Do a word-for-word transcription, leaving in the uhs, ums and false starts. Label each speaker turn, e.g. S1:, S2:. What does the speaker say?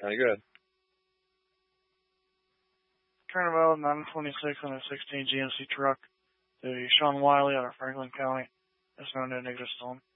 S1: Kind of good.
S2: Turnabout nine twenty-six on a sixteen G M C truck to Sean Wiley out of Franklin County. That's known to Negative Stone.